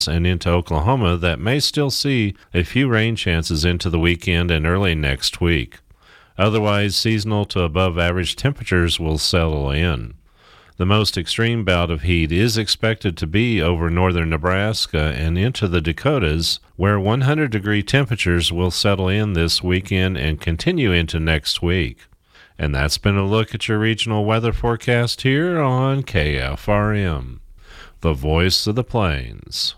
and into Oklahoma that may still see a few rain chances into the weekend and early next week. Otherwise, seasonal to above average temperatures will settle in. The most extreme bout of heat is expected to be over northern Nebraska and into the Dakotas, where 100-degree temperatures will settle in this weekend and continue into next week. And that's been a look at your regional weather forecast here on KFRM, the voice of the plains.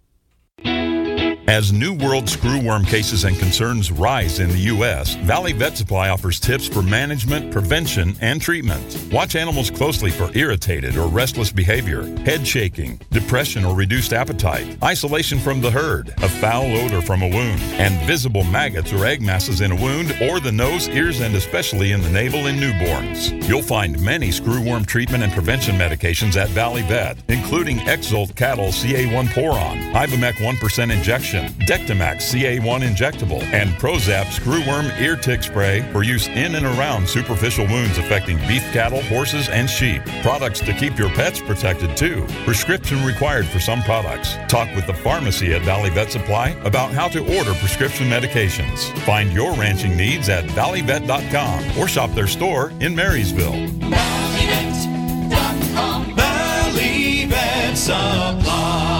As New World screwworm cases and concerns rise in the U.S., Valley Vet Supply offers tips for management, prevention, and treatment. Watch animals closely for irritated or restless behavior, head shaking, depression or reduced appetite, isolation from the herd, a foul odor from a wound, and visible maggots or egg masses in a wound or the nose, ears, and especially in the navel in newborns. You'll find many screwworm treatment and prevention medications at Valley Vet, including Exalt Cattle CA1 Poron, Ivomec 1% injection, Dectomax CA1 injectable, and Prozap screwworm ear tick spray for use in and around superficial wounds affecting beef cattle, horses, and sheep. Products to keep your pets protected too. Prescription required for some products. Talk with the pharmacy at Valley Vet Supply about how to order prescription medications. Find your ranching needs at valleyvet.com or shop their store in Marysville. Valleyvet.com. Valley Vet Supply.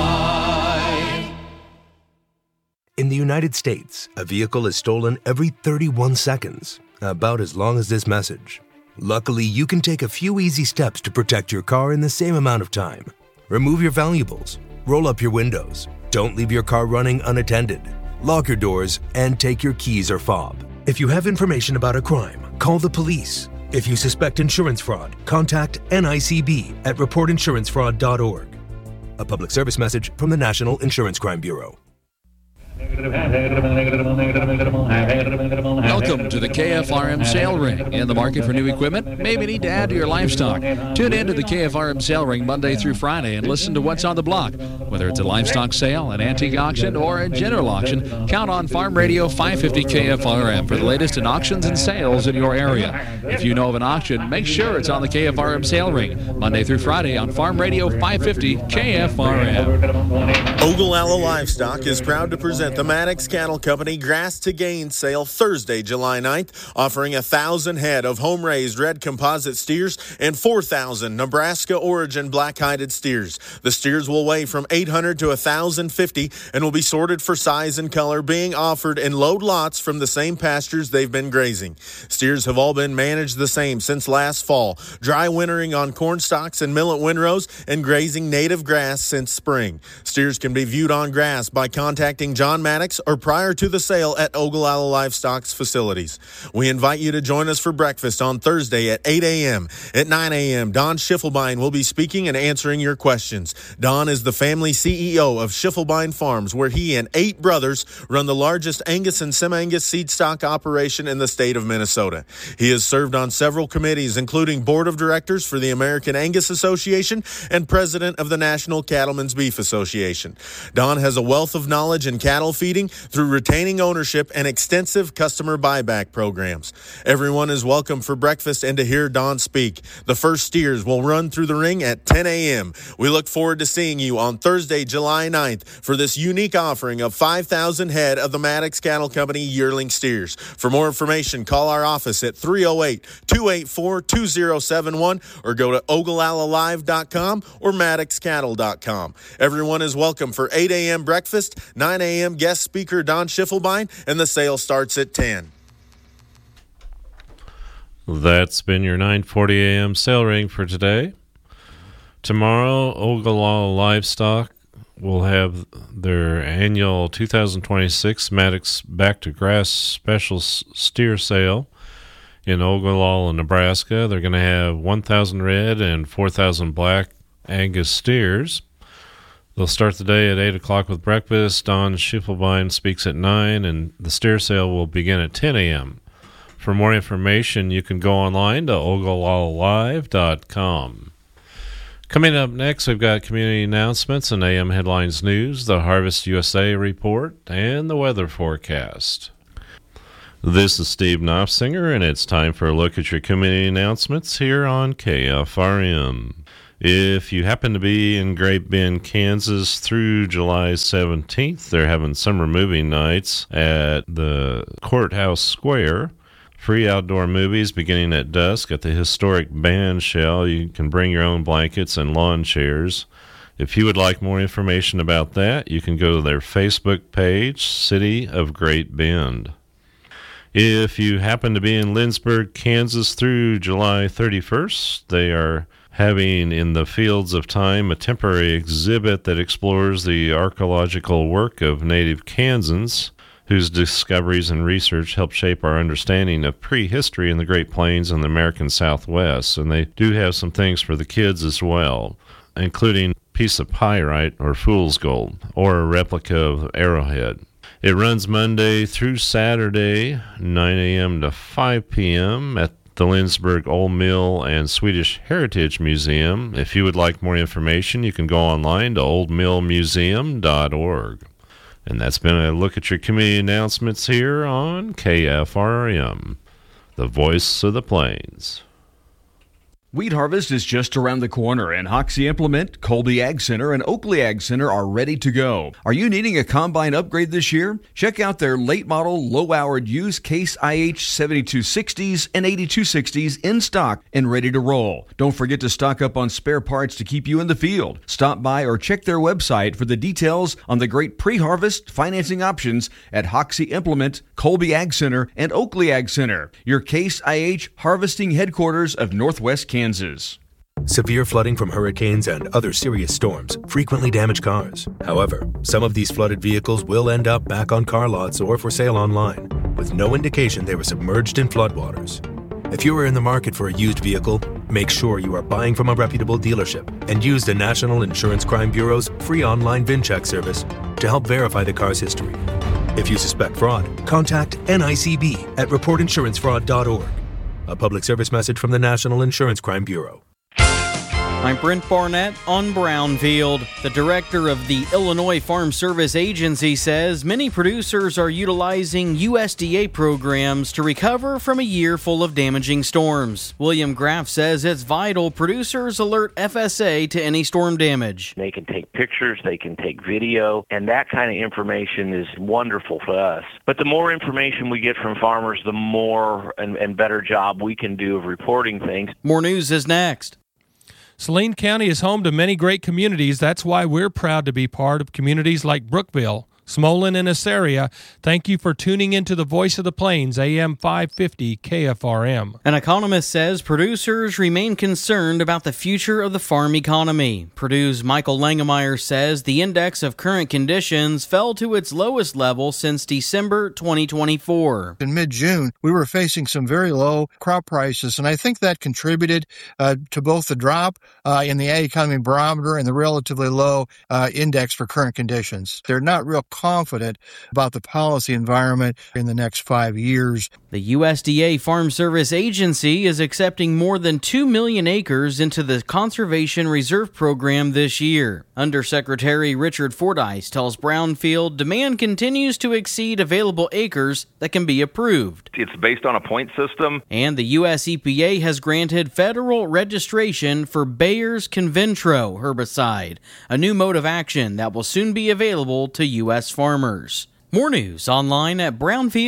In the United States, a vehicle is stolen every 31 seconds, about as long as this message. Luckily, you can take a few easy steps to protect your car in the same amount of time. Remove your valuables, roll up your windows, don't leave your car running unattended, lock your doors, and take your keys or fob. If you have information about a crime, call the police. If you suspect insurance fraud, contact NICB at reportinsurancefraud.org. A public service message from the National Insurance Crime Bureau. Welcome to the KFRM Sale Ring. In the market for new equipment? Maybe need to add to your livestock. Tune in to the KFRM Sale Ring Monday through Friday and listen to what's on the block. Whether it's a livestock sale, an antique auction, or a general auction, count on Farm Radio 550 KFRM for the latest in auctions and sales in your area. If you know of an auction, make sure it's on the KFRM Sale Ring Monday through Friday on Farm Radio 550 KFRM. Ogallala Livestock is proud to present the Maddox Cattle Company Grass to Gain sale Thursday, July 9th, offering 1,000 head of home-raised red composite steers and 4,000 Nebraska origin black-hided steers. The steers will weigh from 800 to 1,050 and will be sorted for size and color, being offered in load lots from the same pastures they've been grazing. Steers have all been managed the same since last fall, dry wintering on corn stalks and millet windrows and grazing native grass since spring. Steers can be viewed on grass by contacting John Maddox or prior to the sale at Ogallala Livestock's facilities. We invite you to join us for breakfast on Thursday at 8 a.m. At 9 a.m., Don Schiffelbein will be speaking and answering your questions. Don is the family CEO of Schiffelbein Farms, where he and 8 brothers run the largest Angus and Semi-Angus seed stock operation in the state of Minnesota. He has served on several committees, including Board of Directors for the American Angus Association and President of the National Cattlemen's Beef Association. Don has a wealth of knowledge in cattle feeding through retaining ownership and extensive customer buyback programs. Everyone is welcome for breakfast and to hear Don speak. The first steers will run through the ring at 10 a.m. We look forward to seeing you on Thursday, July 9th for this unique offering of 5,000 head of the Maddox Cattle Company yearling steers. For more information, call our office at 308-284-2071 or go to ogallalalive.com or maddoxcattle.com. Everyone is welcome for 8 a.m. breakfast, 9 a.m. guest speaker Don Schiffelbein, and the sale starts at 10. That's been your 9:40 a.m. sale ring for today. Tomorrow, Ogallala Livestock will have their annual 2026 Maddox Back to Grass Special Steer Sale in Ogallala, Nebraska. They're going to have 1,000 red and 4,000 black Angus steers. They'll start the day at 8 o'clock with breakfast. Don Schiffelbein speaks at 9, and the steer sale will begin at 10 a.m. For more information, you can go online to ogallalalive.com. Coming up next, we've got community announcements and AM Headlines News, the Harvest USA report, and the weather forecast. This is Steve Knopfsinger, and it's time for a look at your community announcements here on KFRM. If you happen to be in Great Bend, Kansas through July 17th, they're having summer movie nights at the Courthouse Square. Free outdoor movies beginning at dusk at the historic band shell. You can bring your own blankets and lawn chairs. If you would like more information about that, you can go to their Facebook page, City of Great Bend. If you happen to be in Lindsborg, Kansas through July 31st, they are having in the Fields of Time a temporary exhibit that explores the archaeological work of native Kansans, whose discoveries and research helped shape our understanding of prehistory in the Great Plains and the American Southwest. And they do have some things for the kids as well, including a piece of pyrite or fool's gold or a replica of Arrowhead. It runs Monday through Saturday, 9 a.m. to 5 p.m. at the Lindsborg Old Mill and Swedish Heritage Museum. If you would like more information, you can go online to oldmillmuseum.org. And that's been a look at your community announcements here on KFRM, the voice of the plains. Wheat harvest is just around the corner, and Hoxie Implement, Colby Ag Center, and Oakley Ag Center are ready to go. Are you needing a combine upgrade this year? Check out their late model, low-hourred used Case IH 7260s and 8260s in stock and ready to roll. Don't forget to stock up on spare parts to keep you in the field. Stop by or check their website for the details on the great pre-harvest financing options at Hoxie Implement, Colby Ag Center, and Oakley Ag Center, your Case IH harvesting headquarters of Northwest Kansas. Severe flooding from hurricanes and other serious storms frequently damage cars. However, some of these flooded vehicles will end up back on car lots or for sale online, with no indication they were submerged in floodwaters. If you are in the market for a used vehicle, make sure you are buying from a reputable dealership and use the National Insurance Crime Bureau's free online VIN check service to help verify the car's history. If you suspect fraud, contact NICB at reportinsurancefraud.org. A public service message from the National Insurance Crime Bureau. I'm Brent Barnett on Brownfield. The director of the Illinois Farm Service Agency says many producers are utilizing USDA programs to recover from a year full of damaging storms. William Graff says it's vital producers alert FSA to any storm damage. They can take pictures, they can take video, and that kind of information is wonderful for us. But the more information we get from farmers, the more and better job we can do of reporting things. More news is next. Saline County is home to many great communities. That's why we're proud to be part of communities like Brookville, Smolin, and Assaria. Thank you for tuning into the Voice of the Plains, AM 550 KFRM. An economist says producers remain concerned about the future of the farm economy. Purdue's Michael Langemeyer says the index of current conditions fell to its lowest level since December 2024. In mid-June, we were facing some very low crop prices, and I think that contributed to both the drop in the ag economy barometer and the relatively low index for current conditions. They're not real confident about the policy environment in the next 5 years. The USDA Farm Service Agency is accepting more than 2 million acres into the Conservation Reserve Program this year. Undersecretary Richard Fordyce tells Brownfield demand continues to exceed available acres that can be approved. It's based on a point system. And the U.S. EPA has granted federal registration for Bayer's Conventro herbicide, a new mode of action that will soon be available to U.S. farmers. More news online at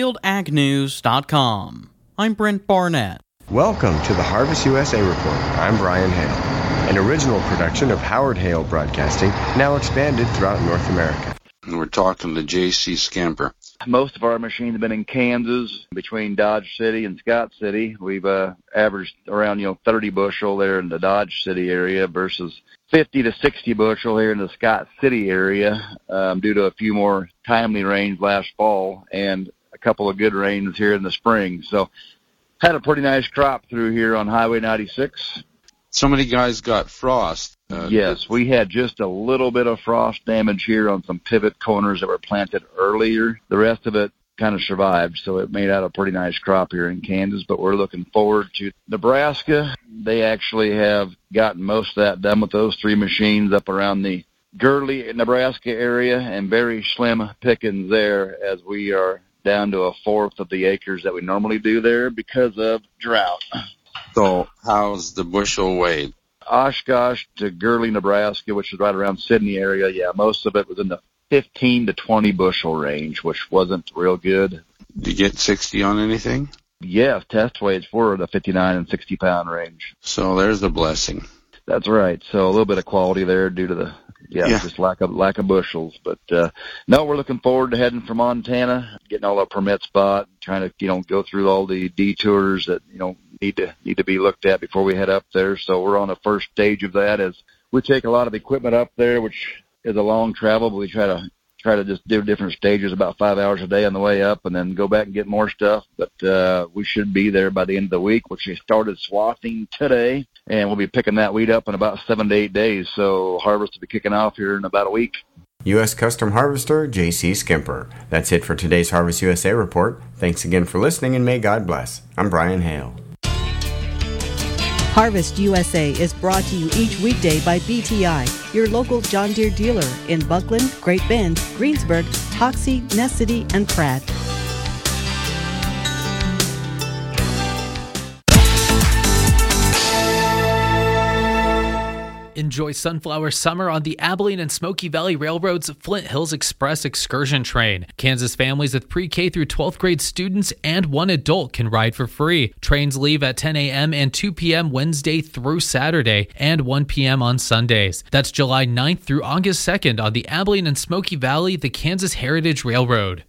brownfieldagnews.com. I'm Brent Barnett. Welcome to the Harvest USA Report. I'm Brian Hale, an original production of Howard Hale Broadcasting, now expanded throughout North America. And we're talking to J.C. Scamper. Most of our machines have been in Kansas, between Dodge City and Scott City. We've averaged around 30 bushel there in the Dodge City area versus 50 to 60 bushel here in the Scott City area due to a few more timely rains last fall and a couple of good rains here in the spring. So had a pretty nice crop through here on Highway 96. So many guys got frost. Yes, we had just a little bit of frost damage here on some pivot corners that were planted earlier. The rest of it kind of survived, so it made out a pretty nice crop here in Kansas, but we're looking forward to Nebraska. They actually have gotten most of that done with those 3 machines up around the Gurley, Nebraska area, and very slim pickings there as we are down to a fourth of the acres that we normally do there because of drought. So how's the bushel weighed? Oshkosh to Gurley, Nebraska, which is right around Sydney area, yeah, most of it was in the 15 to 20 bushel range, which wasn't real good. Did you get 60 on anything? Yes, test weights were the 59 and 60 pound range. So there's the blessing. That's right. So a little bit of quality there due to the just lack of bushels. But no, we're looking forward to heading from Montana, getting all our permits bought, trying to go through all the detours that need to be looked at before we head up there. So we're on the first stage of that as we take a lot of equipment up there, which is a long travel, but we try to just do different stages about 5 hours a day on the way up and then go back and get more stuff. But we should be there by the end of the week, which we started swathing today, and we'll be picking that wheat up in about 7 to 8 days. So harvest will be kicking off here in about a week. U.S. Custom Harvester J.C. Skimper. That's it for today's Harvest USA report. Thanks again for listening, and may God bless. I'm Brian Hale. Harvest USA is brought to you each weekday by BTI, your local John Deere dealer in Buckland, Great Bend, Greensburg, Hoxie, Ness City, and Pratt. Enjoy Sunflower Summer on the Abilene and Smoky Valley Railroad's Flint Hills Express excursion train. Kansas families with pre-K through 12th grade students and one adult can ride for free. Trains leave at 10 a.m. and 2 p.m. Wednesday through Saturday and 1 p.m. on Sundays. That's July 9th through August 2nd on the Abilene and Smoky Valley, the Kansas Heritage Railroad.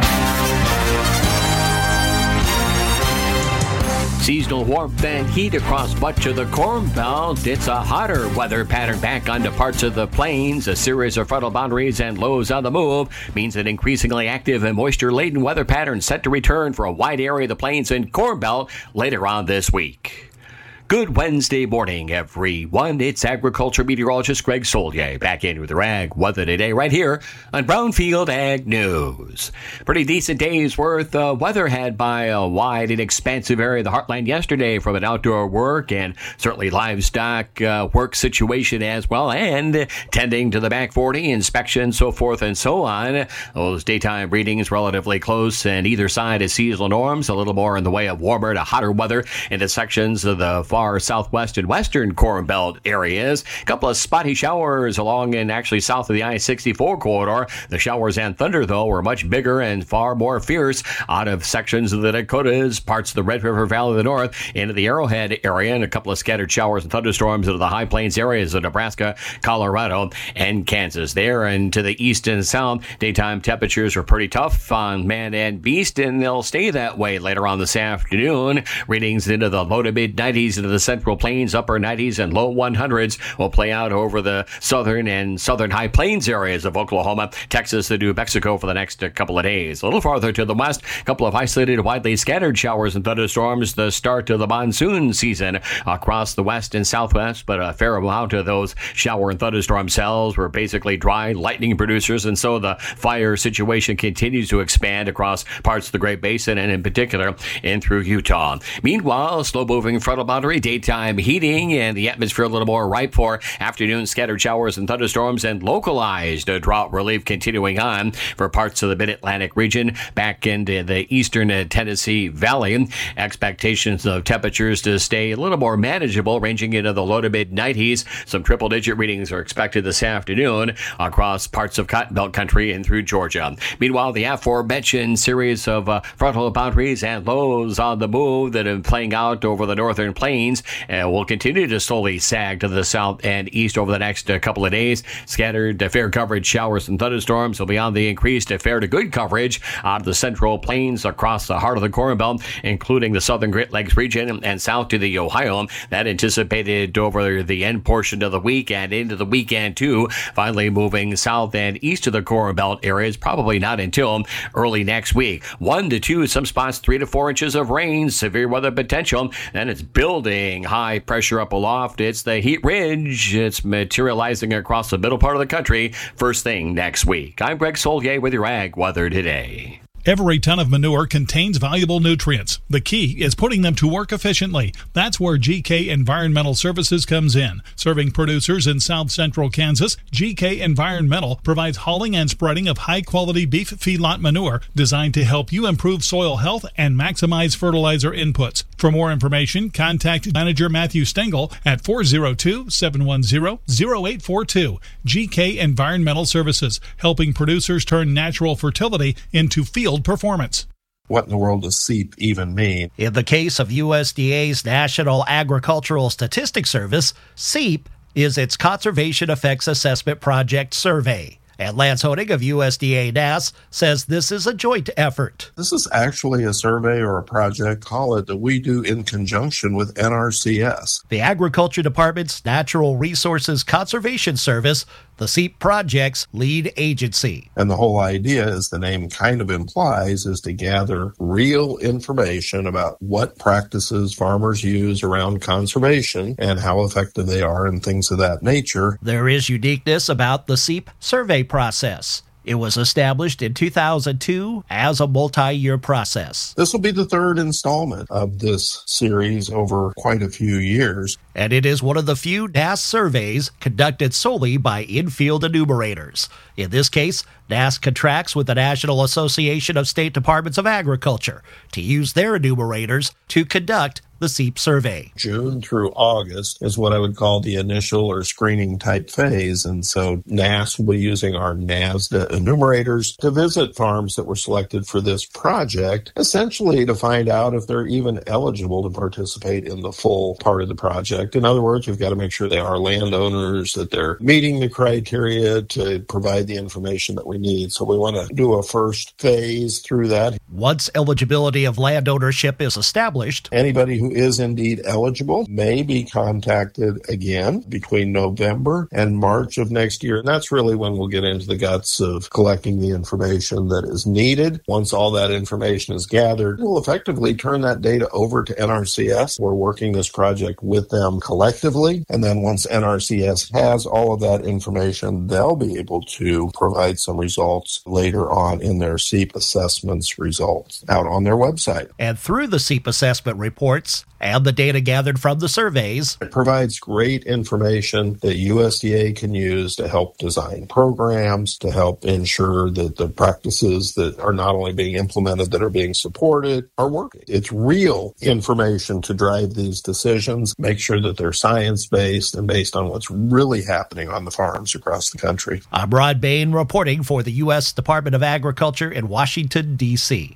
Seasonal warmth and heat across much of the Corn Belt. It's a hotter weather pattern back onto parts of the plains. A series of frontal boundaries and lows on the move means an increasingly active and moisture-laden weather pattern set to return for a wide area of the plains and Corn Belt later on this week. Good Wednesday morning, everyone. It's agriculture meteorologist Greg Solier back in with the Ag Weather Today right here on Brownfield Ag News. Pretty decent day's worth of weather had by a wide and expansive area of the heartland yesterday from an outdoor work and certainly livestock work situation as well, and tending to the back 40, inspection, so forth and so on. Those daytime readings relatively close and either side of seasonal norms, a little more in the way of warmer to hotter weather into sections of the far southwest and western Corn Belt areas. A couple of spotty showers along and actually south of the I-64 corridor. The showers and thunder, though, were much bigger and far more fierce out of sections of the Dakotas, parts of the Red River Valley of the North, into the Arrowhead area, and a couple of scattered showers and thunderstorms into the high plains areas of Nebraska, Colorado, and Kansas. There and to the east and south, daytime temperatures are pretty tough on man and beast, and they'll stay that way later on this afternoon. Readings into the low to mid-90s into the Central Plains, upper 90s and low 100s will play out over the southern and southern high plains areas of Oklahoma, Texas, and New Mexico for the next couple of days. A little farther to the west, a couple of isolated, widely scattered showers and thunderstorms, the start of the monsoon season across the west and southwest, but a fair amount of those shower and thunderstorm cells were basically dry lightning producers, and so the fire situation continues to expand across parts of the Great Basin and in particular in through Utah. Meanwhile, slow-moving frontal boundary, daytime heating, and the atmosphere a little more ripe for afternoon scattered showers and thunderstorms and localized drought relief continuing on for parts of the mid-Atlantic region back into the eastern Tennessee Valley. Expectations of temperatures to stay a little more manageable, ranging into the low to mid-90s. Some triple-digit readings are expected this afternoon across parts of Cotton Belt country and through Georgia. Meanwhile, the aforementioned series of frontal boundaries and lows on the move that are playing out over the northern plains will continue to slowly sag to the south and east over the next couple of days. Scattered fair coverage showers and thunderstorms will be on the increased fair to good coverage out of the central plains across the heart of the Corn Belt, including the southern Great Lakes region and south to the Ohio. That anticipated over the end portion of the week and into the weekend too, finally moving south and east of the Corn Belt areas, probably not until early next week. 1 to 2, some spots 3 to 4 inches of rain, severe weather potential, and it's building high pressure up aloft. It's the heat ridge. It's materializing across the middle part of the country first thing next week. I'm Greg Solier with your Ag Weather Today. Every ton of manure contains valuable nutrients. The key is putting them to work efficiently. That's where GK Environmental Services comes in. Serving producers in south central Kansas, GK Environmental provides hauling and spreading of high-quality beef feedlot manure designed to help you improve soil health and maximize fertilizer inputs. For more information, contact Manager Matthew Stengel at 402-710-0842. GK Environmental Services, helping producers turn natural fertility into field performance. What in the world does SEEP even mean? In the case of USDA's National Agricultural Statistics Service, SEEP is its Conservation Effects Assessment Project Survey. And Lance Honig of USDA NASS says this is a joint effort. This is actually a survey or a project, call it, that we do in conjunction with NRCS. The Agriculture Department's Natural Resources Conservation Service, the SEEP project's lead agency. And the whole idea, as the name kind of implies, is to gather real information about what practices farmers use around conservation and how effective they are and things of that nature. There is uniqueness about the SEEP survey process. It was established in 2002 as a multi-year process. This will be the third installment of this series over quite a few years. And it is one of the few NASS surveys conducted solely by in-field enumerators. In this case, NASS contracts with the National Association of State Departments of Agriculture to use their enumerators to conduct the SEEP survey. June through August is what I would call the initial or screening type phase. And so NASS will be using our NASDA enumerators to visit farms that were selected for this project, essentially to find out if they're even eligible to participate in the full part of the project. In other words, you've got to make sure they are landowners, that they're meeting the criteria to provide the information that we need. So we want to do a first phase through that. Once eligibility of land ownership is established, anybody who is indeed eligible may be contacted again between November and March of next year. And that's really when we'll get into the guts of collecting the information that is needed. Once all that information is gathered, we'll effectively turn that data over to NRCS. We're working this project with them collectively. And then once NRCS has all of that information, they'll be able to provide some results later on in their SEEP assessments results out on their website. And through the SEEP assessment reports and the data gathered from the surveys, it provides great information that USDA can use to help design programs, to help ensure that the practices that are not only being implemented, that are being supported, are working. It's real information to drive these decisions, make sure that they're science-based and based on what's really happening on the farms across the country. I'm Rod Bain reporting for the U.S. Department of Agriculture in Washington, D.C.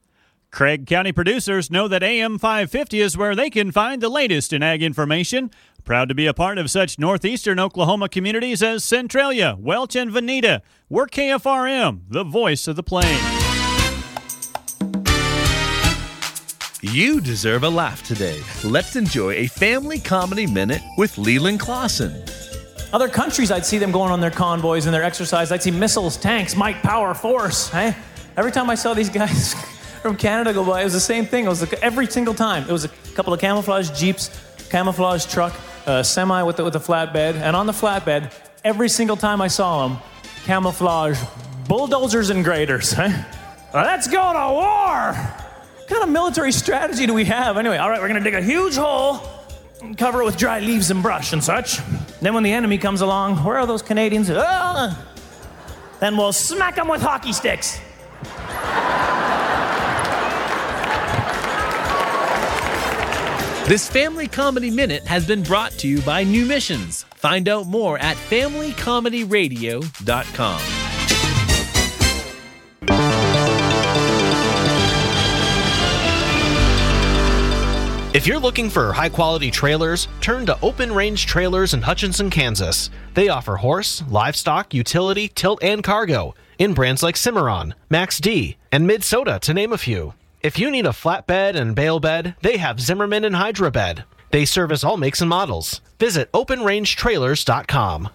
Craig County producers know that AM 550 is where they can find the latest in ag information. Proud to be a part of such northeastern Oklahoma communities as Centralia, Welch, and Veneta. We're KFRM, the voice of the plains. You deserve a laugh today. Let's enjoy a family comedy minute with Leland Clausen. Other countries, I'd see them going on their convoys and their exercise. I'd see missiles, tanks, might, power, force. Eh? Every time I saw these guys from Canada go by, it was the same thing. It was like every single time. It was a couple of camouflage Jeeps, camouflage truck, a semi with a flatbed. And on the flatbed, every single time I saw them, camouflage bulldozers and graders. Eh? Let's go to war! What kind of military strategy do we have? Anyway, all right, we're going to dig a huge hole and cover it with dry leaves and brush and such. Then when the enemy comes along, where are those Canadians? Then we'll smack them with hockey sticks. This Family Comedy Minute has been brought to you by New Missions. Find out more at FamilyComedyRadio.com. If you're looking for high-quality trailers, turn to Open Range Trailers in Hutchinson, Kansas. They offer horse, livestock, utility, tilt, and cargo in brands like Cimarron, Max D, and Mid-Soda, to name a few. If you need a flatbed and bale bed, they have Zimmerman and Hydra Bed. They service all makes and models. Visit OpenRangeTrailers.com.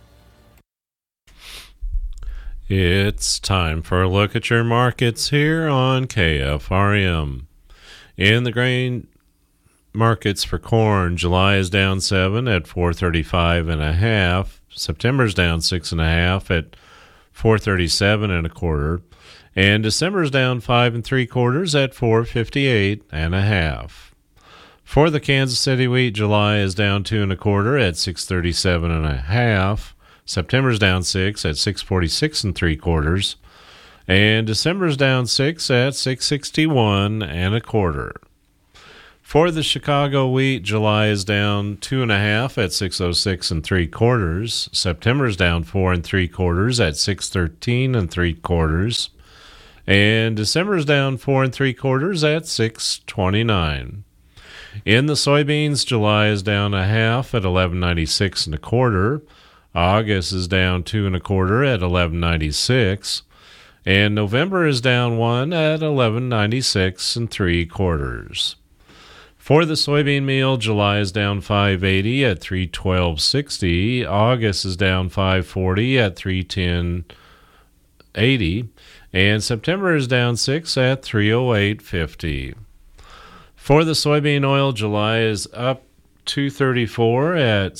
It's time for a look at your markets here on KFRM. In the grain markets for corn, July is down 7 at 435.5. September's down 6.5 at 437.25, and December's down 5 3/4 at 458.5. For the Kansas City wheat, July is down 2 1/4 at 637.5. September's down 6 at 646 3/4, and December's down 6 at 661 1/4. For the Chicago wheat, July is down 2 1/2 at 606 3/4. September's down 4 3/4 at 613 3/4, and December's down 4 3/4 at 629. In the soybeans, July is down 1/2 at 1196 1/4. August is down 2 1/4 at 1196, and November is down 1 at 1196 3/4. For the soybean meal, July is down 580 at 312.60. August is down 540 at 310.80, and September is down 6 at 308.50. For the soybean oil, July is up 234 at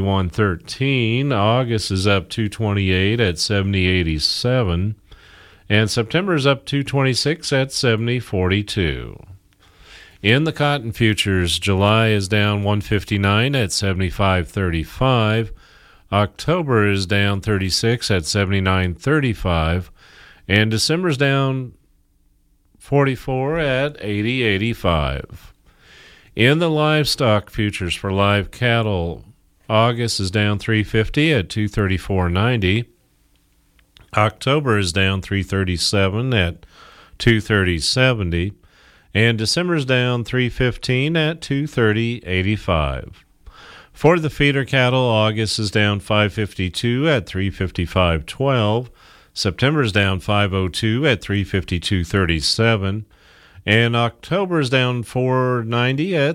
71.13. August is up 228 at 70.87, and September is up 226 at 70.42. In the cotton futures, July is down 159 at 75.35. October is down 36 at 79.35, and December's down 44 at 80.85. In the livestock futures for live cattle, August is down 350 at 234.90. October is down 337 at 230.70, and December's down 315 at 230.85. For the feeder cattle, August is down 552 at 355.12. September's down 502 at 352.37, and October's down 490 at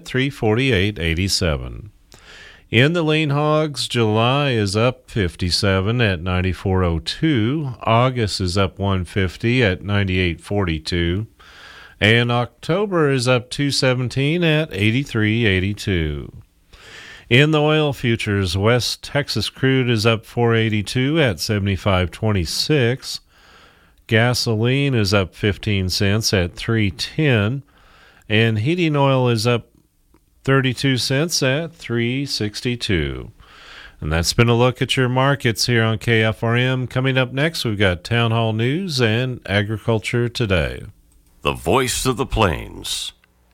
348.87. In the lean hogs, July is up 57 at 94.02. August is up 150 at 98.42, and October is up 217 at 83.82. In the oil futures, West Texas crude is up 482 at 75.26. Gasoline is up 15 cents at 3.10, and heating oil is up 32 cents at 3.62. And that's been a look at your markets here on KFRM. Coming up next, we've got Town Hall News and Agriculture Today. The voice of the plains,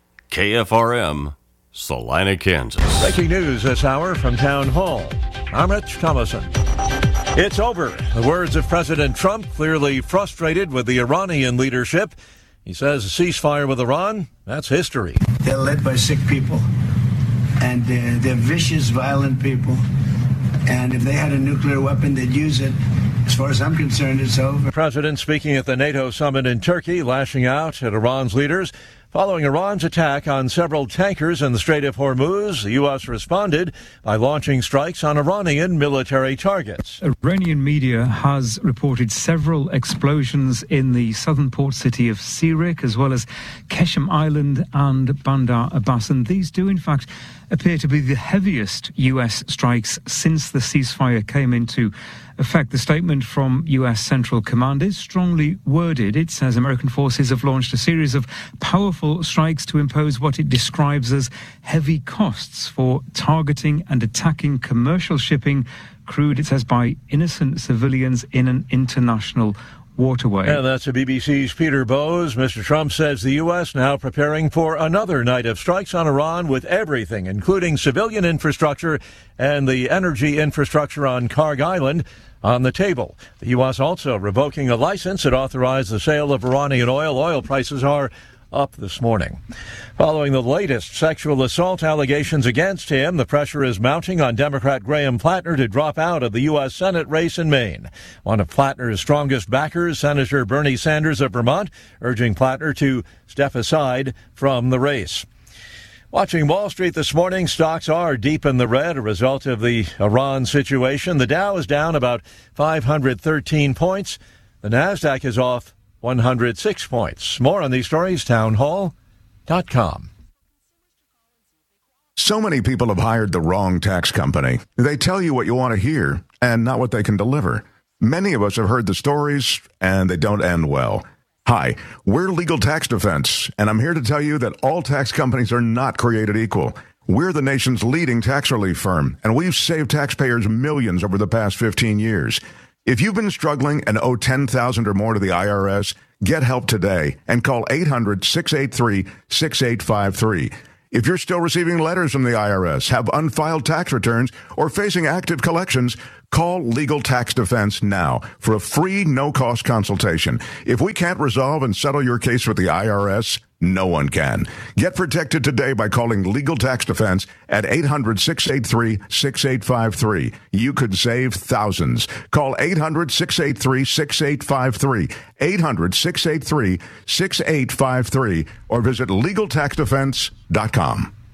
KFRM, Salina, Kansas. Breaking news this hour from Town Hall. I'm Rich Thomason. It's over. The words of President Trump, clearly frustrated with the Iranian leadership. He says a ceasefire with Iran, that's history. They're led by sick people, and they're vicious, violent people. And if they had a nuclear weapon, they'd use it. As far as I'm concerned, it's over. The president speaking at the NATO summit in Turkey, lashing out at Iran's leaders. Following Iran's attack on several tankers in the Strait of Hormuz, the U.S. responded by launching strikes on Iranian military targets. Iranian media has reported several explosions in the southern port city of Sirik, as well as Keshem Island and Bandar Abbas. And these do, in fact, appear to be the heaviest U.S. strikes since the ceasefire came into effect. The statement from U.S. Central Command is strongly worded. It says American forces have launched a series of powerful strikes to impose what it describes as heavy costs for targeting and attacking commercial shipping, crude, it says, by innocent civilians in an international waterway. And that's the BBC's Peter Bowes. Mr. Trump says the U.S. now preparing for another night of strikes on Iran with everything, including civilian infrastructure and the energy infrastructure on Karg Island, on the table. The U.S. also revoking a license that authorized the sale of Iranian oil. Oil prices are up this morning. Following the latest sexual assault allegations against him, the pressure is mounting on Democrat Graham Plattner to drop out of the U.S. Senate race in Maine. One of Plattner's strongest backers, Senator Bernie Sanders of Vermont, urging Plattner to step aside from the race. Watching Wall Street this morning, stocks are deep in the red, a result of the Iran situation. The Dow is down about 513 points. The Nasdaq is off 106 points. More on these stories, townhall.com. So many people have hired the wrong tax company. They tell you what you want to hear and not what they can deliver. Many of us have heard the stories, and they don't end well. Hi, we're Legal Tax Defense, and I'm here to tell you that all tax companies are not created equal. We're the nation's leading tax relief firm, and we've saved taxpayers millions over the past 15 years. If you've been struggling and owe $10,000 or more to the IRS, get help today and call 800-683-6853. If you're still receiving letters from the IRS, have unfiled tax returns, or facing active collections, call Legal Tax Defense now for a free, no-cost consultation. If we can't resolve and settle your case with the IRS, no one can. Get protected today by calling Legal Tax Defense at 800-683-6853. You could save thousands. Call 800-683-6853, 800-683-6853, or visit LegalTaxDefense.com.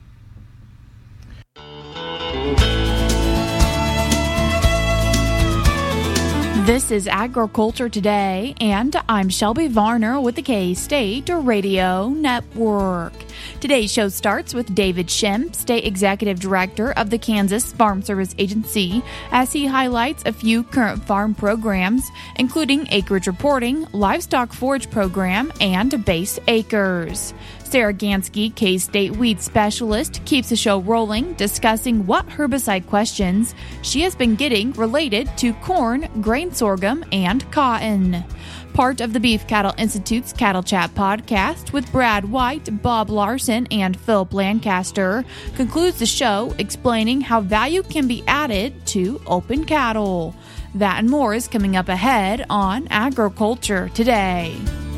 This is Agriculture Today, and I'm Shelby Varner with the K-State Radio Network. Today's show starts with David Shem, State Executive Director of the Kansas Farm Service Agency, as he highlights a few current farm programs, including acreage reporting, livestock forage program, and base acres. Sarah Gansky, K-State Weed Specialist, keeps the show rolling, discussing what herbicide questions she has been getting related to corn, grain sorghum, and cotton. Part of the Beef Cattle Institute's Cattle Chat podcast with Brad White, Bob Larson, and Philip Lancaster concludes the show explaining how value can be added to open cattle. That and more is coming up ahead on Agriculture Today.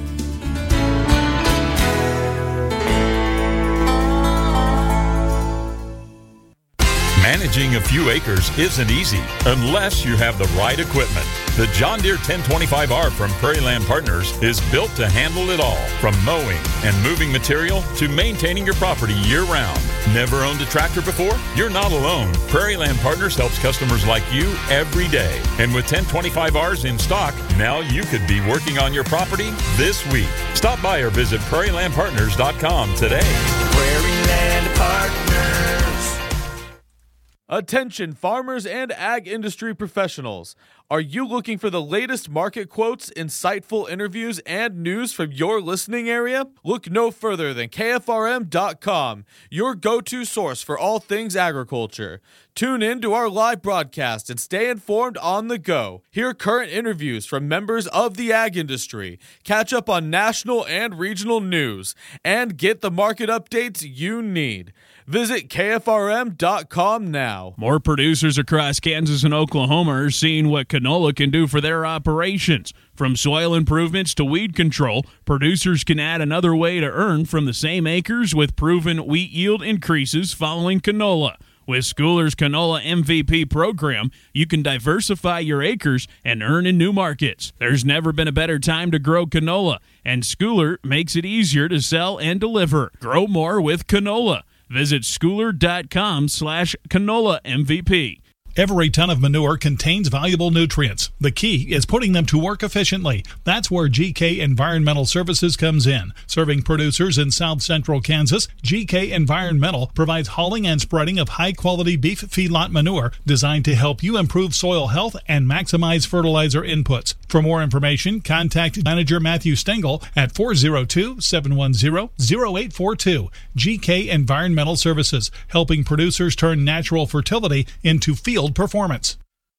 Managing a few acres isn't easy unless you have the right equipment. The John Deere 1025R from Prairie Land Partners is built to handle it all, from mowing and moving material to maintaining your property year-round. Never owned a tractor before? You're not alone. Prairie Land Partners helps customers like you every day. And with 1025Rs in stock, now you could be working on your property this week. Stop by or visit prairielandpartners.com today. Prairie Land Partners. Attention farmers and ag industry professionals. Are you looking for the latest market quotes, insightful interviews, and news from your listening area? Look no further than KFRM.com, your go-to source for all things agriculture. Tune in to our live broadcast and stay informed on the go. Hear current interviews from members of the ag industry, catch up on national and regional news, and get the market updates you need. Visit KFRM.com now. More producers across Kansas and Oklahoma are seeing what canola can do for their operations. From soil improvements to weed control, producers can add another way to earn from the same acres with proven wheat yield increases following canola. With Schooler's Canola MVP program, you can diversify your acres and earn in new markets. There's never been a better time to grow canola, and Schooler makes it easier to sell and deliver. Grow more with canola. Visit schooler.com/canola MVP. Every ton of manure contains valuable nutrients. The key is putting them to work efficiently. That's where GK Environmental Services comes in. Serving producers in south central Kansas, GK Environmental provides hauling and spreading of high-quality beef feedlot manure designed to help you improve soil health and maximize fertilizer inputs. For more information, contact Manager Matthew Stengel at 402-710-0842. GK Environmental Services, helping producers turn natural fertility into field performance.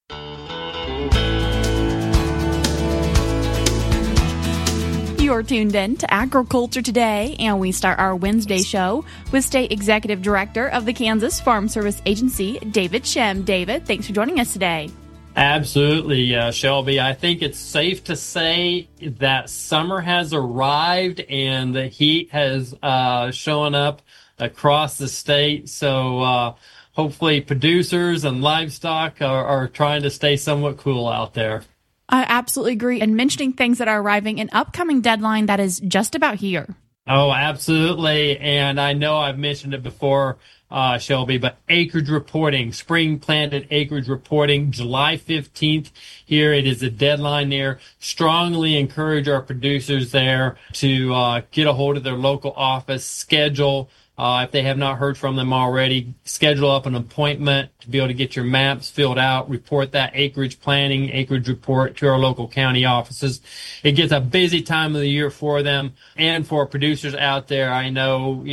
You're tuned in to Agriculture Today, and we start our Wednesday show with State Executive Director of the Kansas Farm Service Agency, David Shem. David, thanks for joining us today. Absolutely, Shelby. I think it's safe to say that summer has arrived and the heat has shown up across the state. So hopefully producers and livestock are trying to stay somewhat cool out there. I absolutely agree. And mentioning things that are arriving, an upcoming deadline that is just about here. Oh, absolutely. And I know I've mentioned it before, Shelby, but acreage reporting, spring planted acreage reporting, July 15th here. It is a deadline there. Strongly encourage our producers there to get a hold of their local office, schedule If they have not heard from them already, schedule up an appointment to be able to get your maps filled out, report that acreage planning, acreage report to our local county offices. It gets a busy time of the year for them and for producers out there. I know,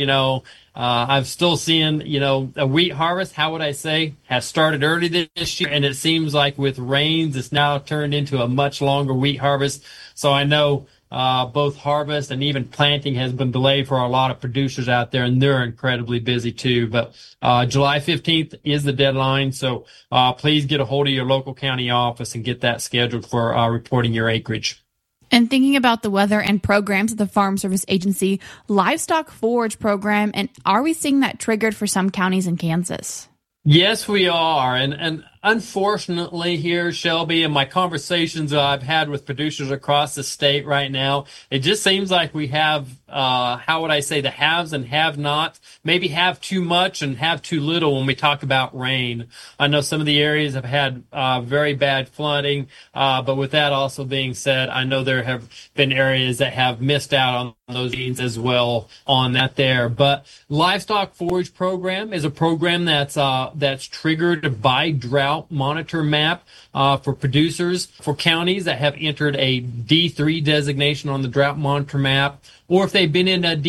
I'm still seeing, a wheat harvest, how would I say, has started early this year, and it seems like with rains, it's now turned into a much longer wheat harvest. So I know both harvest and even planting has been delayed for a lot of producers out there, and they're incredibly busy too. But July 15th is the deadline, so please get a hold of your local county office and get that scheduled for reporting your acreage. And thinking about the weather and programs of the Farm Service Agency livestock forage program, and are we seeing that triggered for some counties in Kansas? Yes, we are. And unfortunately here, Shelby, in my conversations that I've had with producers across the state right now, it just seems like we have, how would I say, the haves and have-nots, maybe have too much and have too little when we talk about rain. I know some of the areas have had very bad flooding, but with that also being said, I know there have been areas that have missed out on those rains as well on that there. But Livestock Forage Program is a program that's triggered by Drought Monitor Map for producers, for counties that have entered a D3 designation on the Drought Monitor Map, or if they've been in a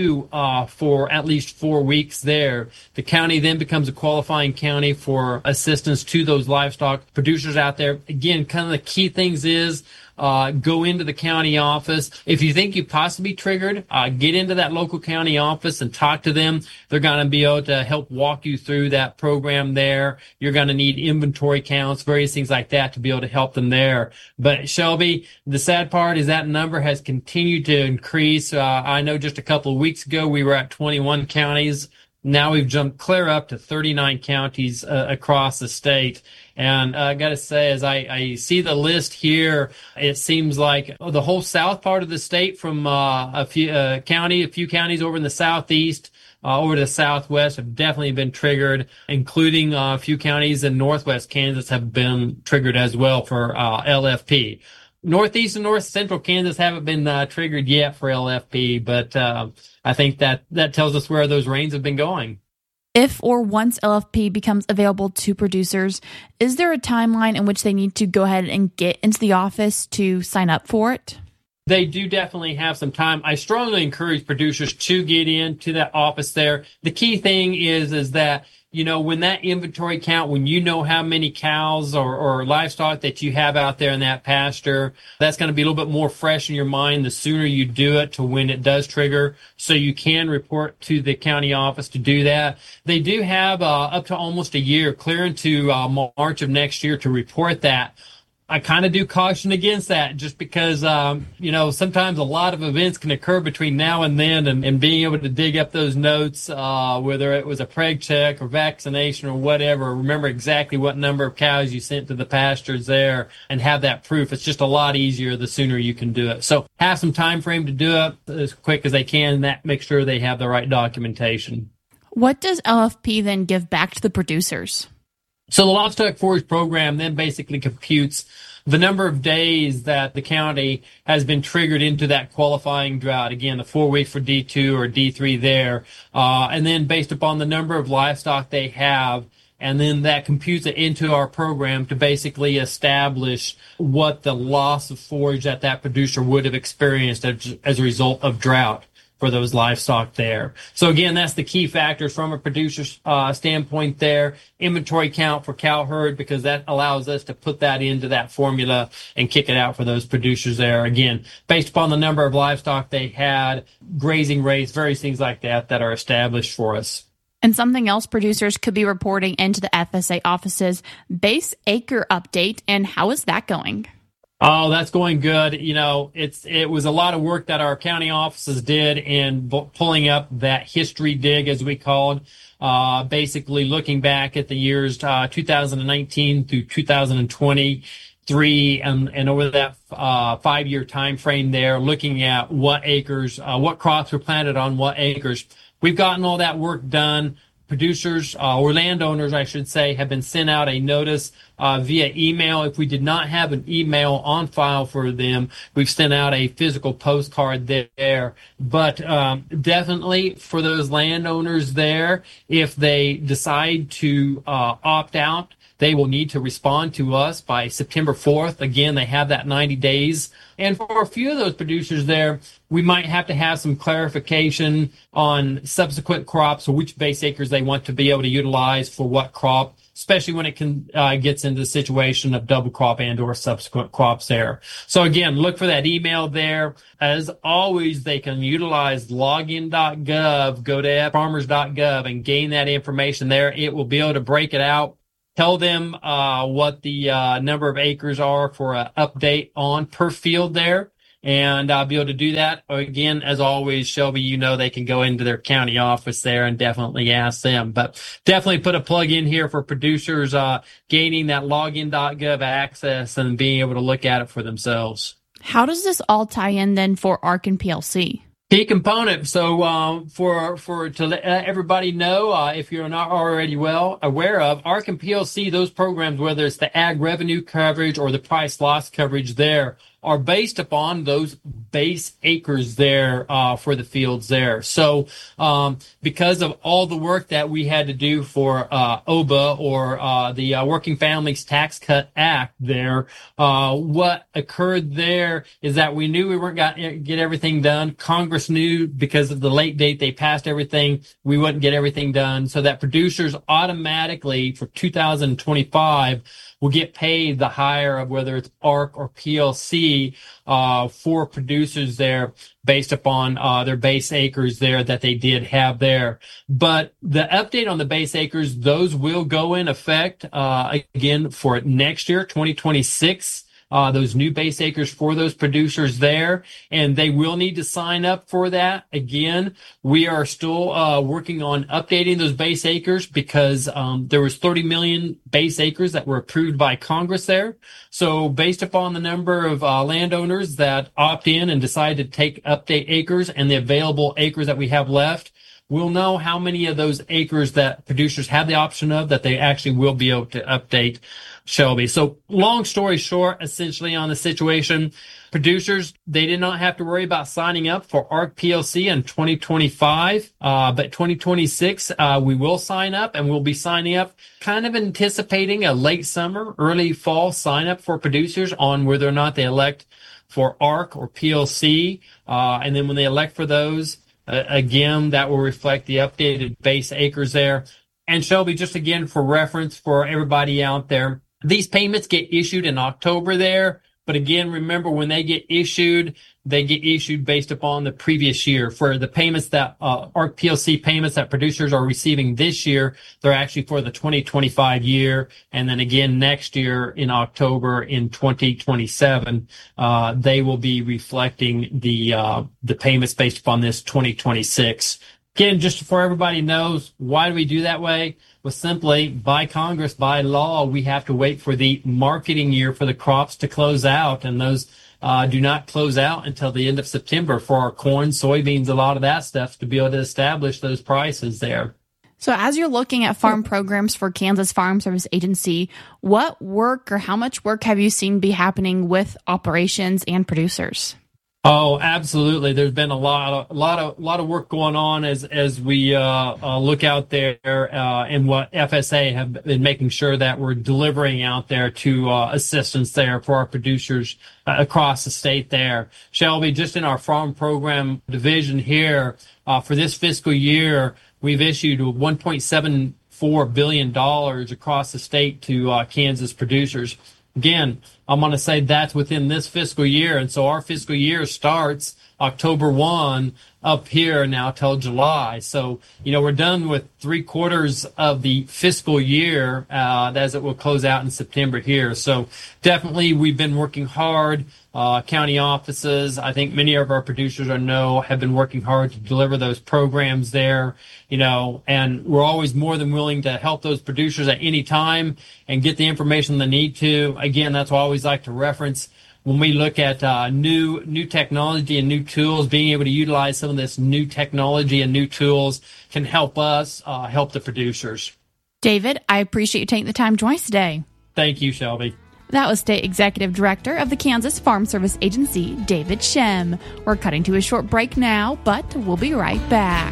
D2 for at least 4 weeks there. The county then becomes a qualifying county for assistance to those livestock producers out there. Again, kind of the key things is go into the county office. If you think you possibly triggered, get into that local county office and talk to them. They're going to be able to help walk you through that program there. You're going to need inventory counts, various things like that to be able to help them there. But Shelby, the sad part is that number has continued to increase. I know just a couple of weeks ago we were at 21 counties. Now we've jumped clear up to 39 counties across the state. And I got to say, as I see the list here, it seems like the whole south part of the state, from a few counties over in the southeast, over to the southwest, have definitely been triggered, including a few counties in northwest Kansas have been triggered as well for LFP. Northeast and north central Kansas haven't been triggered yet for LFP, but I think that tells us where those rains have been going. If or once LFP becomes available to producers, is there a timeline in which they need to go ahead and get into the office to sign up for it? They do definitely have some time. I strongly encourage producers to get into that office there. The key thing is that, when that inventory count, when you know how many cows or livestock that you have out there in that pasture, that's going to be a little bit more fresh in your mind the sooner you do it to when it does trigger, so you can report to the county office to do that. They do have up to almost a year, clear into March of next year, to report that. I kind of do caution against that, just because, sometimes a lot of events can occur between now and then, and being able to dig up those notes, whether it was a preg check or vaccination or whatever, remember exactly what number of cows you sent to the pastures there and have that proof. It's just a lot easier the sooner you can do it. So have some time frame to do it as quick as they can, and that make sure they have the right documentation. What does LFP then give back to the producers? So the Livestock Forage Program then basically computes the number of days that the county has been triggered into that qualifying drought. Again, the 4 weeks for D2 or D3 there. And then based upon the number of livestock they have, and then that computes it into our program to basically establish what the loss of forage that producer would have experienced as a result of drought for those livestock there. So again, that's the key factor from a producer's standpoint there. Inventory count for cow herd, because that allows us to put that into that formula and kick it out for those producers there. Again, based upon the number of livestock they had, grazing rates, various things like that are established for us. And something else producers could be reporting into the FSA offices, base acre update, and how is that going? Oh, that's going good. It was a lot of work that our county offices did in pulling up that history dig, as we called, basically looking back at the years 2019 through 2023, and over that 5-year time frame there, looking at what acres, what crops were planted on what acres. We've gotten all that work done. producers or landowners, I should say, have been sent out a notice via email. If we did not have an email on file for them, we've sent out a physical postcard there. But definitely for those landowners there, if they decide to opt out, they will need to respond to us by September 4th. Again, they have that 90 days. And for a few of those producers there, we might have to have some clarification on subsequent crops or which base acres they want to be able to utilize for what crop, especially when it gets into the situation of double crop and or subsequent crops there. So again, look for that email there. As always, they can utilize login.gov, go to farmers.gov and gain that information there. It will be able to break it out. Tell them what the number of acres are for an update on per field there, and I'll be able to do that. Again, as always, Shelby, they can go into their county office there and definitely ask them. But definitely put a plug in here for producers gaining that login.gov access and being able to look at it for themselves. How does this all tie in then for ARC and PLC? Key component. So to let everybody know, if you're not already well aware of, ARC and PLC, those programs, whether it's the ag revenue coverage or the price loss coverage there, are based upon those base acres there for the fields there. So because of all the work that we had to do for OBA or the Working Families Tax Cut Act there, what occurred there is that we knew we weren't going to get everything done. Congress knew because of the late date they passed everything, we wouldn't get everything done. So that producers automatically for 2025 will get paid the higher of whether it's ARC or PLC for producers there based upon their base acres there that they did have there. But the update on the base acres, those will go in effect again for next year, 2026. Those new base acres for those producers there, and they will need to sign up for that. Again, we are still working on updating those base acres because there was 30 million base acres that were approved by Congress there. So based upon the number of landowners that opt in and decide to take update acres and the available acres that we have left, we'll know how many of those acres that producers have the option of that they actually will be able to update, Shelby. So long story short, essentially on the situation, producers, they did not have to worry about signing up for ARC PLC in 2025, but 2026, we will sign up, and we'll be signing up, kind of anticipating a late summer, early fall sign up for producers on whether or not they elect for ARC or PLC. And then when they elect for those, again, that will reflect the updated base acres there. And Shelby, just again for reference for everybody out there, these payments get issued in October there. But again, remember when they get issued based upon the previous year. For the payments that ARC PLC payments that producers are receiving this year, they're actually for the 2025 year. And then again next year in October in 2027, they will be reflecting the payments based upon this 2026. Again, just so everybody knows, why do we do that way? Well, simply by Congress, by law, we have to wait for the marketing year for the crops to close out, and those do not close out until the end of September for our corn, soybeans, a lot of that stuff to be able to establish those prices there. So as you're looking at farm programs for Kansas Farm Service Agency, what work or how much work have you seen be happening with operations and producers? Oh, absolutely. There's been a lot of work going on as we look out there and what FSA have been making sure that we're delivering out there to assistance there for our producers across the state there. Shelby, just in our farm program division here for this fiscal year, we've issued $1.74 billion across the state to Kansas producers. Again, I'm going to say that's within this fiscal year. And so our fiscal year starts October 1 up here now till July. So, we're done with 3/4 of the fiscal year as it will close out in September here. So definitely we've been working hard. County offices, I think many of our producers have been working hard to deliver those programs there, and we're always more than willing to help those producers at any time and get the information they need to. Again, that's why I always like to reference when we look at new technology and new tools, being able to utilize some of this new technology and new tools can help us help the producers. David, I appreciate you taking the time to join us today. Thank you, Shelby. That was State Executive Director of the Kansas Farm Service Agency, David Shem. We're cutting to a short break now, but we'll be right back.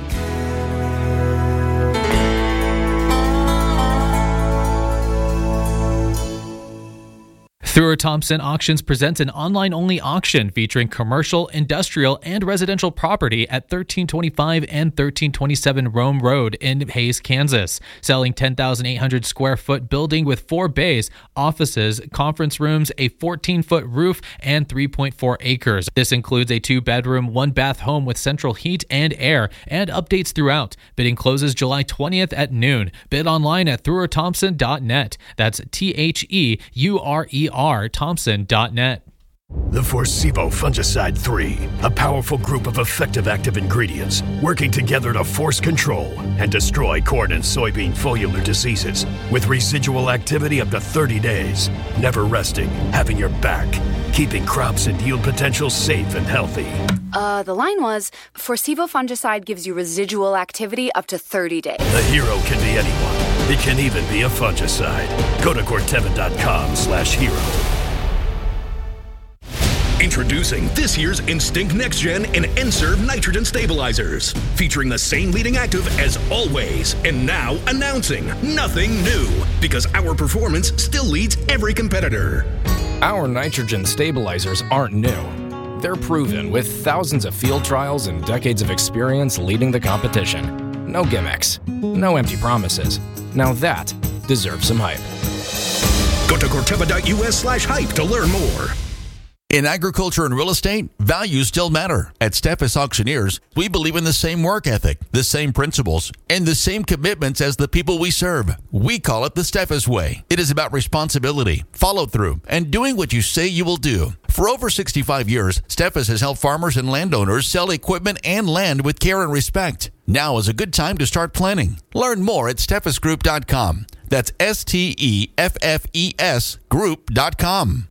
Thrower Thompson Auctions presents an online-only auction featuring commercial, industrial, and residential property at 1325 and 1327 Rome Road in Hays, Kansas. Selling 10,800 square foot building with 4 bays, offices, conference rooms, a 14-foot roof, and 3.4 acres. This includes a 2-bedroom, 1-bath home with central heat and air, and updates throughout. Bidding closes July 20th at noon. Bid online at throwerthompson.net. That's THEURER Thompson.net. The Forcevo Fungicide 3, a powerful group of effective active ingredients working together to force control and destroy corn and soybean foliar diseases with residual activity up to 30 days, never resting, having your back, keeping crops and yield potential safe and healthy. The line was, Forcevo Fungicide gives you residual activity up to 30 days. The hero can be anyone. It can even be a fungicide. Go to Corteva.com/hero. Introducing this year's Instinct Next Gen and N-Serve nitrogen stabilizers, featuring the same leading active as always, and now announcing nothing new, because our performance still leads every competitor. Our nitrogen stabilizers aren't new. They're proven with thousands of field trials and decades of experience leading the competition. No gimmicks, no empty promises. Now that deserves some hype. Go to Corteva.us/hype to learn more. In agriculture and real estate, values still matter. At Steffes Auctioneers, we believe in the same work ethic, the same principles, and the same commitments as the people we serve. We call it the Steffes Way. It is about responsibility, follow-through, and doing what you say you will do. For over 65 years, Steffes has helped farmers and landowners sell equipment and land with care and respect. Now is a good time to start planning. Learn more at steffesgroup.com. That's STEFFES group.com.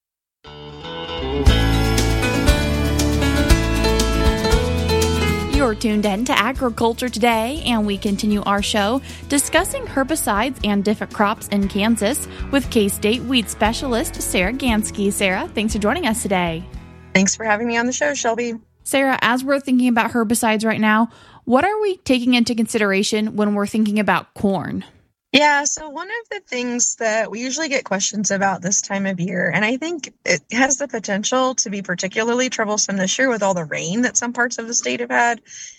You're tuned in to Agriculture Today, and we continue our show discussing herbicides and different crops in Kansas with K-State weed specialist Sarah Gansky. Sarah, thanks for joining us today. Thanks for having me on the show, Shelby. Sarah, as we're thinking about herbicides right now, what are we taking into consideration when we're thinking about corn? Yeah, so one of the things that we usually get questions about this time of year, and I think it has the potential to be particularly troublesome this year with all the rain that some parts of the state have had,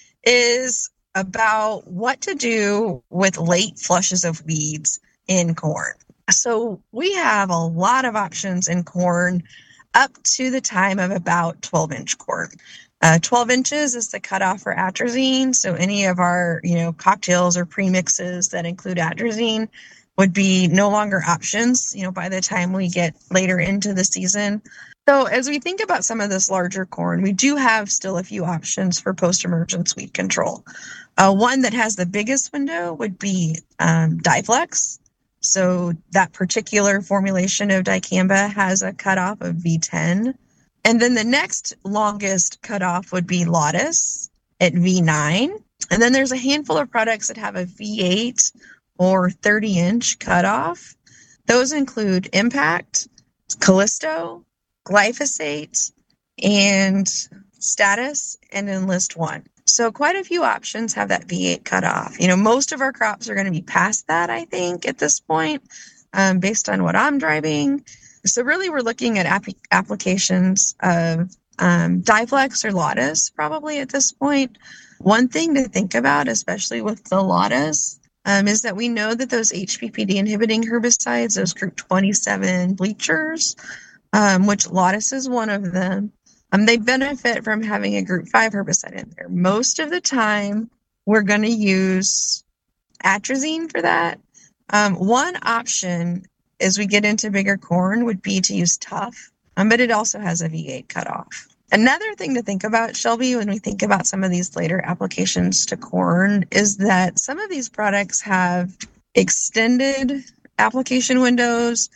is about what to do with late flushes of weeds in corn. So we have a lot of options in corn up to the time of about 12-inch corn. 12 inches is the cutoff for atrazine. So any of our, cocktails or premixes that include atrazine would be no longer options, by the time we get later into the season. So as we think about some of this larger corn, we do have still a few options for post-emergence weed control. One that has the biggest window would be Diflex. So that particular formulation of dicamba has a cutoff of V10. And then the next longest cutoff would be Lotus at V9. And then there's a handful of products that have a V8 or 30-inch cutoff. Those include Impact, Callisto, Glyphosate, and Status, and Enlist One. So quite a few options have that V8 cutoff. Most of our crops are going to be past that, I think, at this point, based on what I'm driving. So really, we're looking at applications of Diflex or Lotus probably at this point. One thing to think about, especially with the Lotus, is that we know that those HPPD inhibiting herbicides, those group 27 bleachers, which Lotus is one of them, they benefit from having a group 5 herbicide in there. Most of the time, we're going to use atrazine for that. One option as we get into bigger corn would be to use Tough, but it also has a V8 cutoff. Another thing to think about, Shelby, when we think about some of these later applications to corn is that some of these products have extended application windows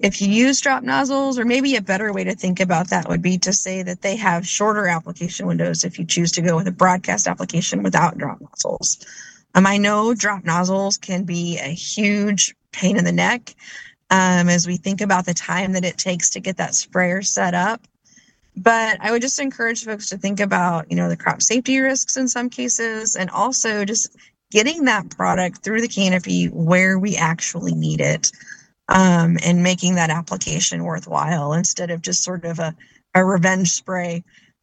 if you use drop nozzles, or maybe a better way to think about that would be to say that they have shorter application windows if you choose to go with a broadcast application without drop nozzles. I know drop nozzles can be a huge pain in the neck as we think about the time that it takes to get that sprayer set up. But I would just encourage folks to think about, the crop safety risks in some cases, and also just getting that product through the canopy where we actually need it, and making that application worthwhile instead of just sort of a revenge spray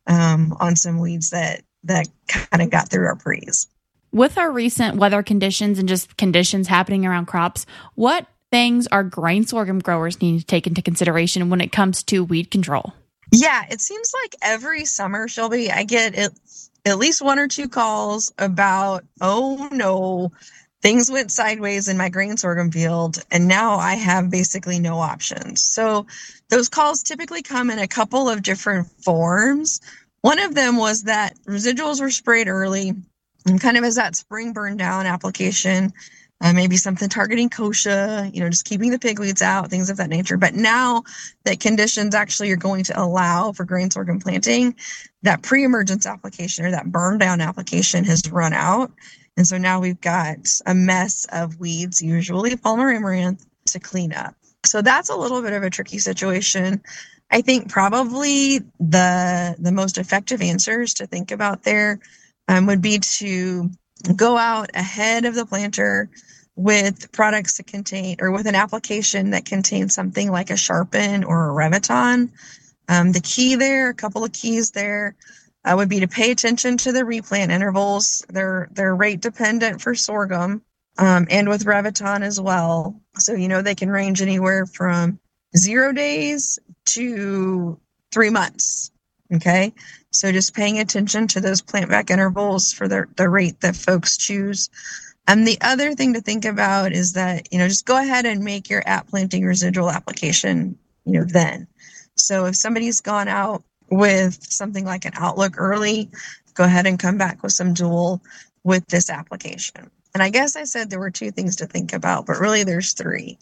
on some weeds that kind of got through our pre's. With our recent weather conditions and just conditions happening around crops, what things are grain sorghum growers need to take into consideration when it comes to weed control? Yeah, it seems like every summer, Shelby, I get at least one or two calls about, oh no, things went sideways in my grain sorghum field, and now I have basically no options. So those calls typically come in a couple of different forms. One of them was that residuals were sprayed early, and kind of as that spring burn down application, maybe something targeting kochia, just keeping the pigweeds out, things of that nature. But now that conditions actually are going to allow for grain sorghum planting, that pre-emergence application or that burn down application has run out. And so now we've got a mess of weeds, usually Palmer amaranth, to clean up. So that's a little bit of a tricky situation. I think probably the most effective answers to think about there would be to go out ahead of the planter with products that contain, or with an application that contains something like a Sharpen or a Reviton. The key there, a couple of keys there, would be to pay attention to the replant intervals. They're rate dependent for sorghum, and with Reviton as well. So, they can range anywhere from 0 days to 3 months. Okay. So just paying attention to those plant back intervals for the rate that folks choose. And the other thing to think about is that, just go ahead and make your at planting residual application, then. So if somebody's gone out with something like an Outlook early, go ahead and come back with some dual with this application. And I guess I said there were two things to think about, but really there's three.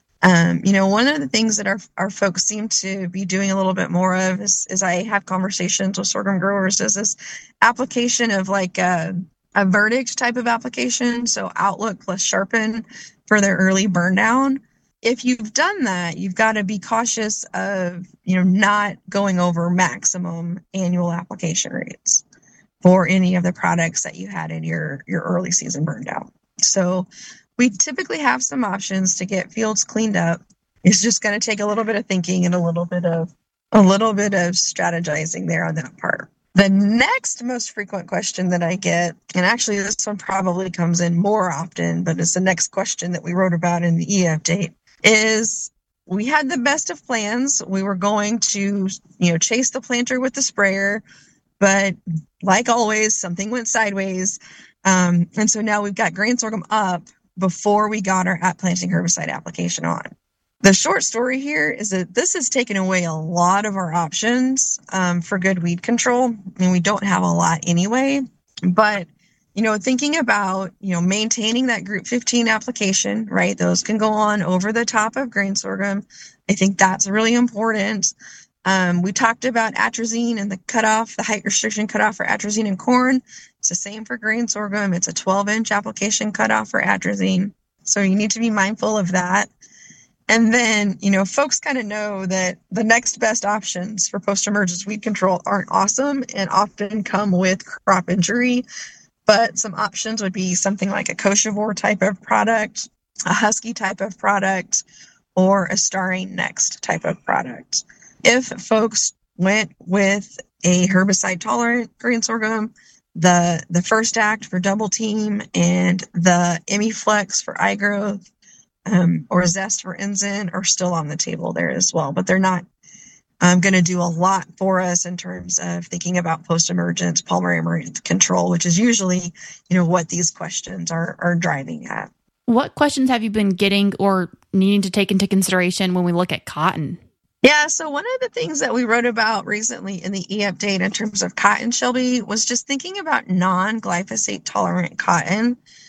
One of the things that our folks seem to be doing a little bit more of is I have conversations with sorghum growers, is this application of like a verdict type of application. So Outlook plus Sharpen for their early burn down. If you've done that, you've got to be cautious of, not going over maximum annual application rates for any of the products that you had in your early season burn down. So we typically have some options to get fields cleaned up. It's just going to take a little bit of thinking and a little bit of strategizing there on that part. The next most frequent question that I get, and actually this one probably comes in more often, but it's the next question that we wrote about in the e-update, is we had the best of plans. We were going to, chase the planter with the sprayer, but like always, something went sideways. And so now we've got grain sorghum up before we got our at planting herbicide application on. The short story here is that this has taken away a lot of our options for good weed control, and we don't have a lot anyway. But, thinking about, maintaining that Group 15 application, right? Those can go on over the top of grain sorghum. I think that's really important. We talked about atrazine and the cutoff, the height restriction cutoff for atrazine and corn. It's the same for grain sorghum. It's a 12-inch application cutoff for atrazine. So you need to be mindful of that. And then, folks kind of know that the next best options for post-emergence weed control aren't awesome and often come with crop injury. But some options would be something like a Kochivore type of product, a Husky type of product, or a Starring Next type of product. If folks went with a herbicide-tolerant grain sorghum, the First Act for Double Team and the EmiFlex for iGrowth, or Zest for Ensign are still on the table there as well, but they're not going to do a lot for us in terms of thinking about post-emergence Palmer amaranth control, which is usually, what these questions are driving at. What questions have you been getting or needing to take into consideration when we look at cotton? Yeah, so one of the things that we wrote about recently in the e-update in terms of cotton, Shelby, was just thinking about non-glyphosate tolerant cotton.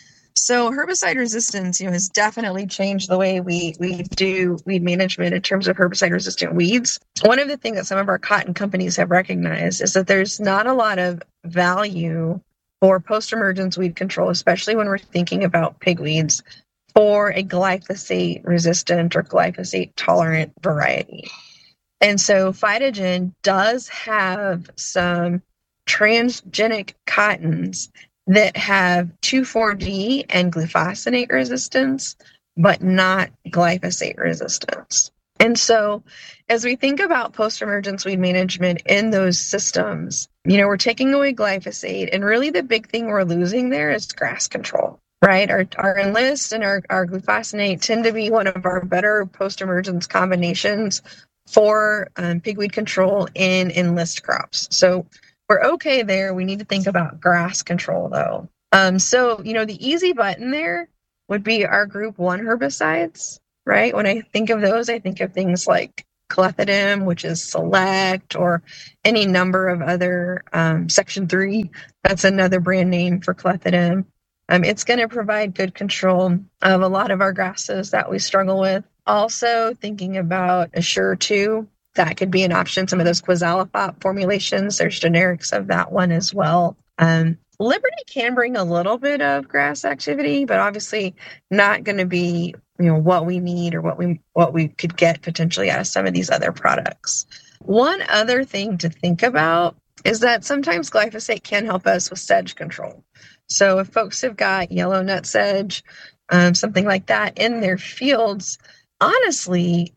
So herbicide resistance, has definitely changed the way we do weed management in terms of herbicide-resistant weeds. One of the things that some of our cotton companies have recognized is that there's not a lot of value for post-emergence weed control, especially when we're thinking about pigweeds, for a glyphosate-resistant or glyphosate-tolerant variety. And so Phytogen does have some transgenic cottons that have 2,4-D and glufosinate resistance, but not glyphosate resistance. And so as we think about post-emergence weed management in those systems, we're taking away glyphosate, and really the big thing we're losing there is grass control, right? Our Enlist and our glufosinate tend to be one of our better post-emergence combinations for pigweed control in Enlist crops. So we're okay there. We need to think about grass control, though. So the easy button there would be our Group 1 herbicides, right? When I think of those, I think of things like clethodim, which is Select, or any number of other Section 3. That's another brand name for clethodim. It's going to provide good control of a lot of our grasses that we struggle with. Also thinking about Assure 2. That could be an option. Some of those Quizalofop formulations, there's generics of that one as well. Liberty can bring a little bit of grass activity, but obviously not going to be, what we need or what we could get potentially out of some of these other products. One other thing to think about is that sometimes glyphosate can help us with sedge control. So if folks have got yellow nut sedge, something like that in their fields, honestly,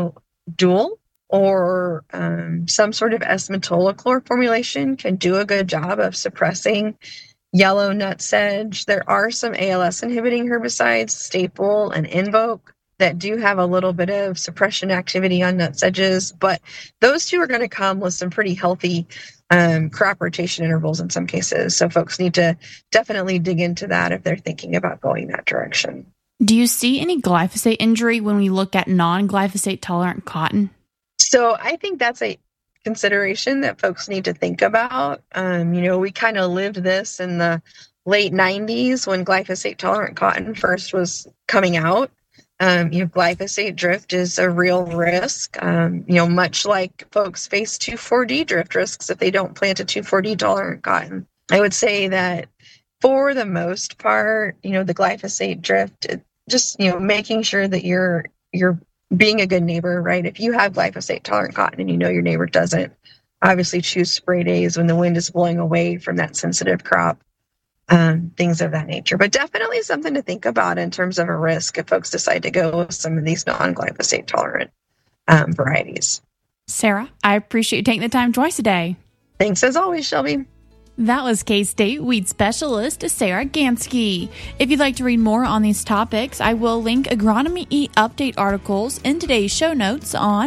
dual or some sort of S-metolachlor formulation can do a good job of suppressing yellow nut sedge. There are some ALS inhibiting herbicides, Staple and Invoke, that do have a little bit of suppression activity on nut sedges, but those two are going to come with some pretty healthy crop rotation intervals in some cases. So folks need to definitely dig into that if they're thinking about going that direction. Do you see any glyphosate injury when we look at non-glyphosate tolerant cotton? So I think that's a consideration that folks need to think about. We kind of lived this in the late 90s when glyphosate tolerant cotton first was coming out. Glyphosate drift is a real risk, much like folks face 2,4-D drift risks if they don't plant a 2,4-D tolerant cotton. I would say that for the most part, the glyphosate drift, just, making sure that you're being a good neighbor, right? If you have glyphosate tolerant cotton and your neighbor doesn't, obviously choose spray days when the wind is blowing away from that sensitive crop, things of that nature. But definitely something to think about in terms of a risk if folks decide to go with some of these non-glyphosate tolerant varieties. Sarah, I appreciate you taking the time twice a day. Thanks as always, Shelby. That was K-State weed specialist Sarah Gansky. If you'd like to read more on these topics, I will link Agronomy E-Update articles in today's show notes on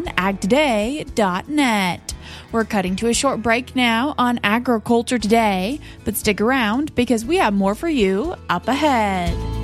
agtoday.net. We're cutting to a short break now on Agriculture Today, but stick around because we have more for you up ahead.